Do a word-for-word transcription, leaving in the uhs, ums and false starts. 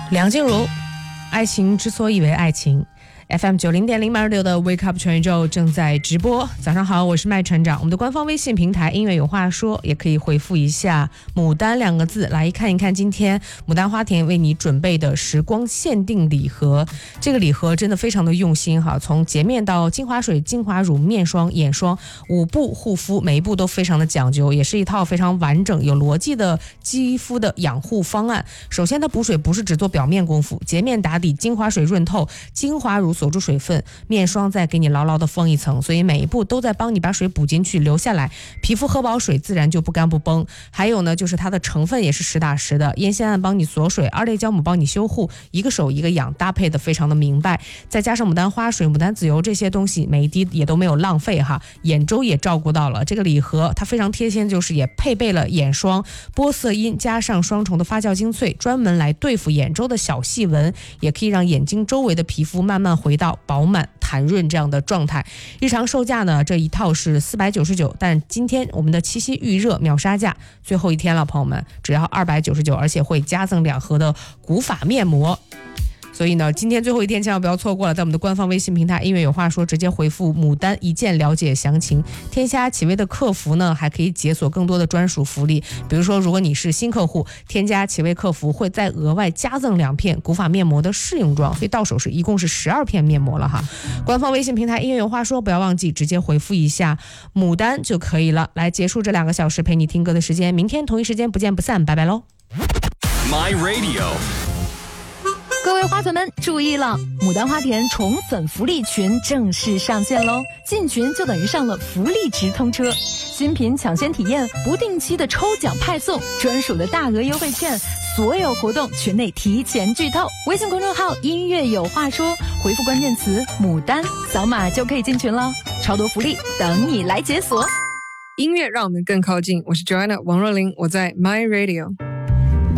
梁静茹，爱情之所以为爱情。F M 九零点零八六的 Wake Up 全宇宙正在直播。早上好，我是麦船长。我们的官方微信平台音乐有话说，也可以回复一下牡丹两个字来看一看今天牡丹花田为你准备的时光限定礼盒。这个礼盒真的非常的用心哈，从洁面到精华水、精华乳、面霜、眼霜五步护肤，每一步都非常的讲究，也是一套非常完整有逻辑的肌肤的养护方案。首先它补水不是只做表面功夫，洁面打底，精华水润透，精华乳锁住水分，面霜再给你牢牢的封一层，所以每一步都在帮你把水补进去留下来，皮肤喝饱水自然就不干不崩。还有呢，就是它的成分也是实打实的，烟酰胺帮你锁水，二类胶母帮你修护，一个手一个痒，搭配的非常的明白。再加上牡丹花水、牡丹籽油这些东西，每一滴也都没有浪费哈，眼周也照顾到了。这个礼盒它非常贴心，就是也配备了眼霜，玻色因加上双重的发酵精粹，专门来对付眼周的小细纹，也可以让眼睛周围的皮肤慢慢回到饱满弹润这样的状态。日常售价呢，这一套是四百九十九，但今天我们的七夕预热秒杀价，最后一天了，朋友们，只要二百九十九，而且会加赠两盒的古法面膜。所以呢，今天最后一天千万不要错过了，在我们的官方微信平台音乐有话说，直接回复牡丹一键了解详情。天虾企微的客服呢，还可以解锁更多的专属福利，比如说如果你是新客户，添加企微客服会再额外加赠两片古法面膜的试用装，所以到手是一共是十二片面膜了哈。官方微信平台音乐有话说，不要忘记直接回复一下牡丹就可以了。来结束这两个小时陪你听歌的时间，明天同一时间不见不散，拜拜喽。 My Radio。 各位花粉们注意了，牡丹花田宠粉福利群正式上线喽！进群就等于上了福利直通车，新品抢先体验，不定期的抽奖派送，专属的大额优惠券，所有活动群内提前剧透。微信公众号音乐有话说，回复关键词牡丹，扫码就可以进群了，超多福利等你来解锁。 音乐让我们更靠近，我是 Joanna 王若琳，我在 My Radio。